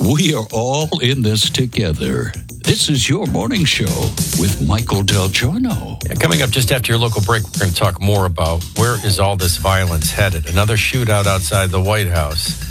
We are all in this together. This is your morning show with Michael Del Giorno. Coming up just after your local break, we're going to talk more about where is all this violence headed. Another shootout outside the White House.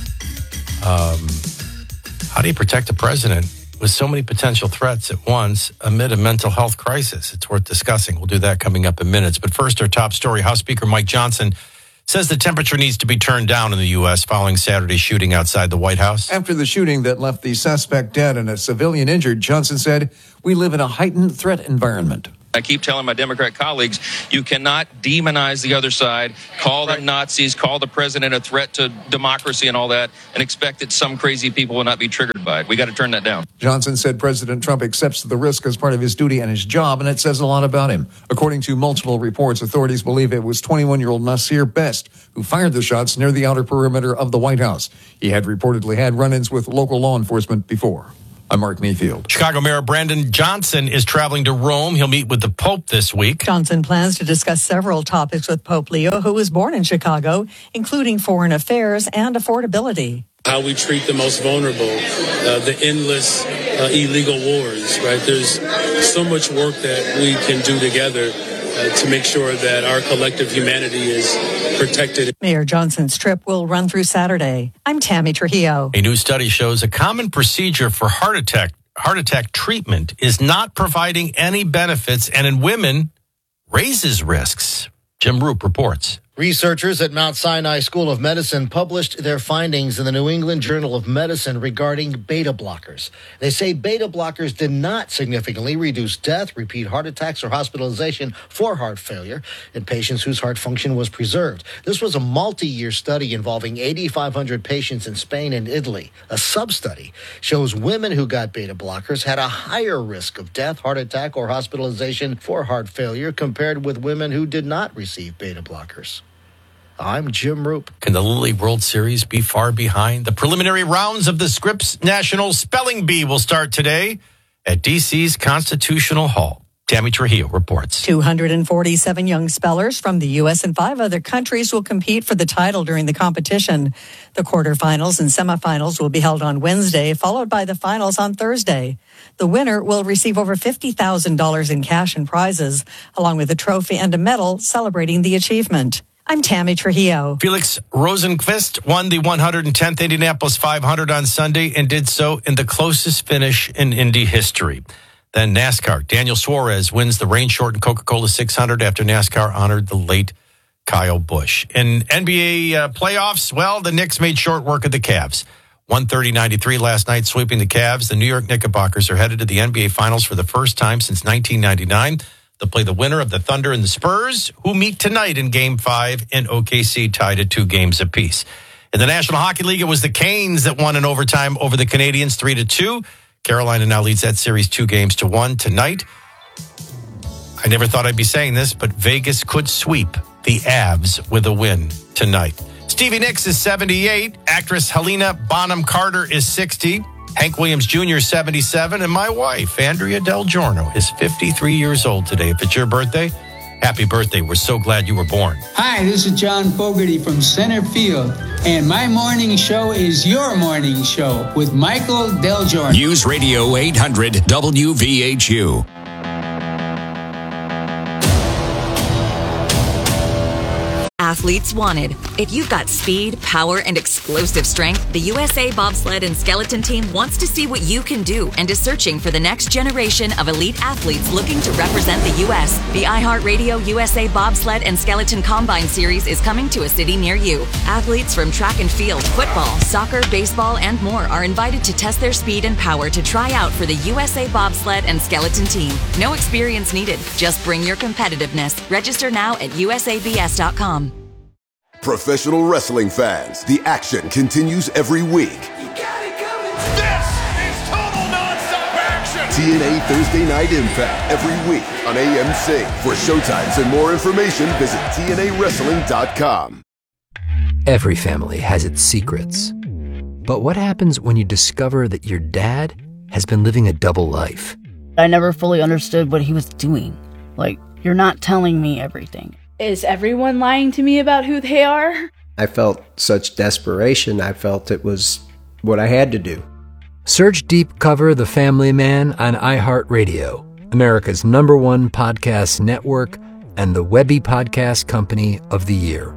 How do you protect the president with so many potential threats at once amid a mental health crisis? It's worth discussing. We'll do that coming up in minutes. But first, our top story. House Speaker Mike Johnson says the temperature needs to be turned down in the U.S. following Saturday's shooting outside the White House. After the shooting that left the suspect dead and a civilian injured, Johnson said, "We live in a heightened threat environment." I keep telling my Democrat colleagues, you cannot demonize the other side, call them Nazis, call the president a threat to democracy and all that, and expect that some crazy people will not be triggered by it. We got to turn that down. Johnson said President Trump accepts the risk as part of his duty and his job, and it says a lot about him. According to multiple reports, authorities believe it was 21-year-old Nasir Best who fired the shots near the outer perimeter of the White House. He had reportedly had run-ins with local law enforcement before. I'm Mark Mayfield. Chicago Mayor Brandon Johnson is traveling to Rome. He'll meet with the Pope this week. Johnson plans to discuss several topics with Pope Leo, who was born in Chicago, including foreign affairs and affordability. How we treat the most vulnerable, the endless illegal wars, right? There's so much work that we can do together to make sure that our collective humanity is protected. Mayor Johnson's trip will run through Saturday. I'm Tammy Trujillo. A new study shows a common procedure for heart attack treatment is not providing any benefits and in women raises risks. Jim Roop reports. Researchers at Mount Sinai School of Medicine published their findings in the New England Journal of Medicine regarding beta blockers. They say beta blockers did not significantly reduce death, repeat heart attacks, or hospitalization for heart failure in patients whose heart function was preserved. This was a multi-year study involving 8,500 patients in Spain and Italy. A sub-study shows women who got beta blockers had a higher risk of death, heart attack, or hospitalization for heart failure compared with women who did not receive beta blockers. I'm Jim Roop. Can the Little League World Series be far behind? The preliminary rounds of the Scripps National Spelling Bee will start today at D.C.'s Constitutional Hall. Tammy Trujillo reports. 247 young spellers from the U.S. and 5 other countries will compete for the title during the competition. The quarterfinals and semifinals will be held on Wednesday, followed by the finals on Thursday. The winner will receive over $50,000 in cash and prizes, along with a trophy and a medal celebrating the achievement. I'm Tammy Trujillo. Felix Rosenqvist won the 110th Indianapolis 500 on Sunday and did so in the closest finish in Indy history. Then NASCAR. Daniel Suarez wins the rain-shortened Coca-Cola 600 after NASCAR honored the late Kyle Busch. In NBA playoffs, well, the Knicks made short work of the Cavs. 130-93 last night, sweeping the Cavs. The New York Knickerbockers are headed to the NBA Finals for the first time since 1999. They'll play the winner of the Thunder and the Spurs, who meet tonight in Game 5, and OKC tied at 2 games apiece. In the National Hockey League, it was the Canes that won in overtime over the Canadiens 3-2. Carolina now leads that series 2-1 tonight. I never thought I'd be saying this, but Vegas could sweep the Avs with a win tonight. Stevie Nicks is 78. Actress Helena Bonham Carter is 60. Hank Williams Jr. 77, and my wife, Andrea Del Giorno, is 53 years old today. If it's your birthday, happy birthday. We're so glad you were born. Hi, this is John Fogerty from Center Field, and my morning show is your morning show with Michael Del Giorno. News Radio 800 WVHU. Athletes wanted. If you've got speed, power, and explosive strength, the USA Bobsled and Skeleton Team wants to see what you can do and is searching for the next generation of elite athletes looking to represent the U.S. The iHeartRadio USA Bobsled and Skeleton Combine Series is coming to a city near you. Athletes from track and field, football, soccer, baseball, and more are invited to test their speed and power to try out for the USA Bobsled and Skeleton Team. No experience needed. Just bring your competitiveness. Register now at usabs.com. Professional wrestling fans, the action continues every week. You got it coming. This is total nonstop action. TNA Thursday Night Impact every week on AMC. For showtimes and more information, visit TNAWrestling.com. Every family has its secrets. But what happens when you discover that your dad has been living a double life? I never fully understood what he was doing. Like, you're not telling me everything. Is everyone lying to me about who they are? I felt such desperation. I felt it was what I had to do. Search Deep Cover The Family Man on iHeartRadio, America's #1 podcast network and the Webby Podcast Company of the Year.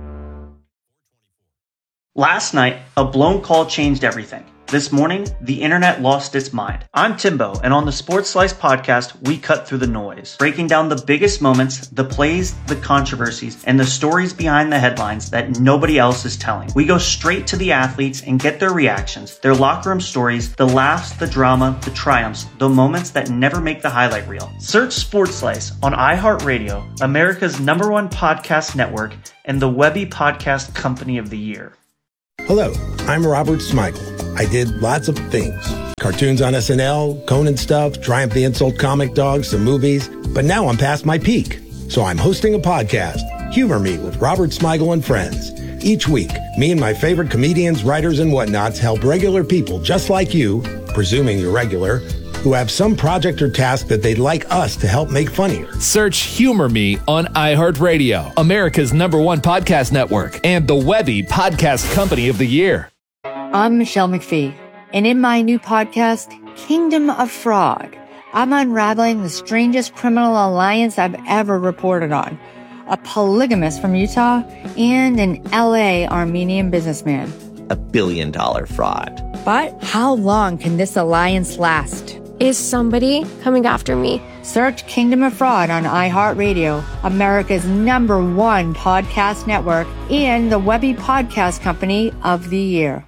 Last night, a blown call changed everything. This morning, the internet lost its mind. I'm Timbo, and on the Sports Slice podcast, we cut through the noise, breaking down the biggest moments, the plays, the controversies, and the stories behind the headlines that nobody else is telling. We go straight to the athletes and get their reactions, their locker room stories, the laughs, the drama, the triumphs, the moments that never make the highlight reel. Search Sports Slice on iHeartRadio, America's #1 podcast network, and the Webby Podcast Company of the Year. Hello, I'm Robert Smigel. I did lots of things. Cartoons on SNL, Conan stuff, Triumph the Insult Comic Dog, some movies. But now I'm past my peak. So I'm hosting a podcast, Humor Me with Robert Smigel and Friends. Each week, me and my favorite comedians, writers, and whatnots help regular people just like you, presuming you're regular, who have some project or task that they'd like us to help make funnier. Search Humor Me on iHeartRadio, America's #1 podcast network, and the Webby Podcast Company of the Year. I'm Michelle McPhee, and in my new podcast, Kingdom of Fraud, I'm unraveling the strangest criminal alliance I've ever reported on. A polygamist from Utah and an LA Armenian businessman. $1 billion fraud. But how long can this alliance last? Is somebody coming after me? Search Kingdom of Fraud on iHeartRadio, America's #1 podcast network, and the Webby Podcast Company of the Year.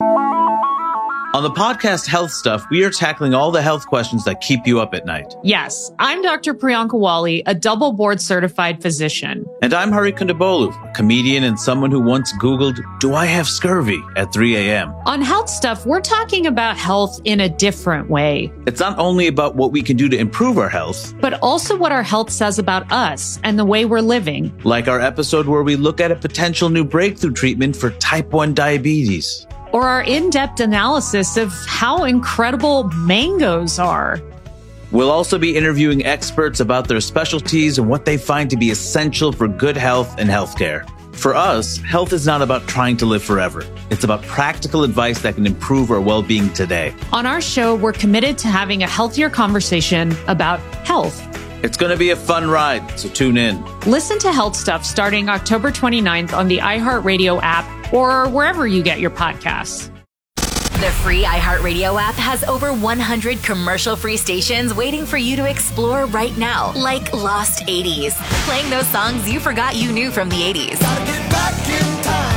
On the podcast Health Stuff, we are tackling all the health questions that keep you up at night. Yes, I'm Dr. Priyanka Wali, a double board certified physician. And I'm Hari Kondabolu, a comedian and someone who once Googled, "Do I have scurvy?" at 3 a.m. On Health Stuff, we're talking about health in a different way. It's not only about what we can do to improve our health, but also what our health says about us and the way we're living. Like our episode where we look at a potential new breakthrough treatment for type 1 diabetes. Or our in-depth analysis of how incredible mangoes are. We'll also be interviewing experts about their specialties and what they find to be essential for good health and healthcare. For us, health is not about trying to live forever. It's about practical advice that can improve our well-being today. On our show, we're committed to having a healthier conversation about health. It's going to be a fun ride, so tune in. Listen to Health Stuff starting October 29th on the iHeartRadio app or wherever you get your podcasts. The free iHeartRadio app has over 100 commercial-free stations waiting for you to explore right now, like Lost 80s, playing those songs you forgot you knew from the 80s. Gotta get back in time.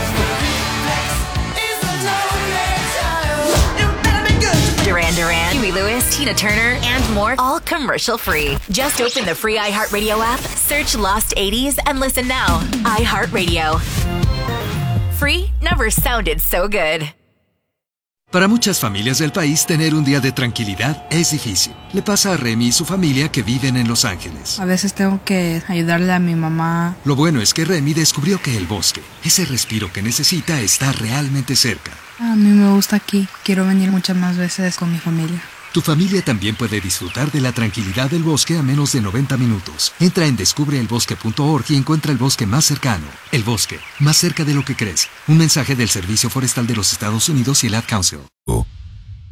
Duran Duran, Huey Lewis, Tina Turner, and more, all commercial-free. Just open the free iHeartRadio app, search Lost 80s, and listen now. iHeartRadio. Free never sounded so good. Para muchas familias del país, tener un día de tranquilidad es difícil. Le pasa a Remy y su familia que viven en Los Ángeles. A veces tengo que ayudarle a mi mamá. Lo bueno es que Remy descubrió que el bosque, ese respiro que necesita, está realmente cerca. A mí me gusta aquí. Quiero venir muchas más veces con mi familia. Tu familia también puede disfrutar de la tranquilidad del bosque a menos de 90 minutos. Entra en descubreelbosque.org y encuentra el bosque más cercano. El bosque, más cerca de lo que crees. Un mensaje del Servicio Forestal de los Estados Unidos y el Ad Council.